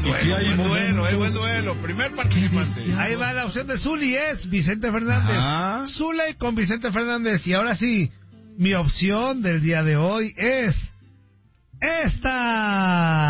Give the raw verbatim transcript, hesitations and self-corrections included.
duelo, hay buen duelo, momentos... eh, buen duelo. Primer participante. Ahí va la opción de Zuli, es Vicente Fernández. Ajá. Zule con Vicente Fernández. Y ahora sí, mi opción del día de hoy es esta.